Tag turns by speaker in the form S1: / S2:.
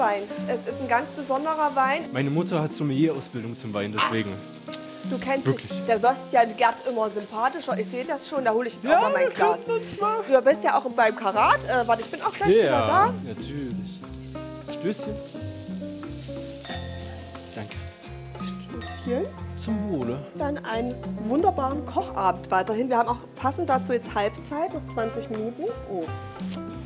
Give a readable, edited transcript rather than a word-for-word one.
S1: Wein. Es ist ein ganz besonderer Wein.
S2: Meine Mutter hat Sommelier-Ausbildung zum Wein, deswegen.
S1: Du kennst
S2: Wirklich?
S1: dich. Der Bastian Gerd immer sympathischer. Ich sehe das schon. Da hole ich jetzt auch mal mein Glas.
S2: uns mal.
S1: Du bist ja auch beim Karat. Warte, ich bin auch gleich wieder da.
S2: Ja, natürlich. Stößchen. Danke.
S1: Hier
S2: Zum Wohle.
S1: dann einen wunderbaren Kochabend weiterhin. Wir haben auch passend dazu jetzt Halbzeit, noch 20 Minuten. Oh.